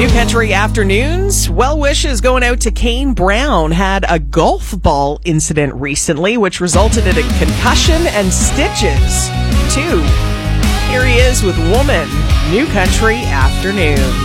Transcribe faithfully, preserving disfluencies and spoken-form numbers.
New Country Afternoons. Well wishes going out to Kane Brown. Had a golf ball incident recently, which resulted in a concussion and stitches, too. Here he is with Woman. New Country Afternoons.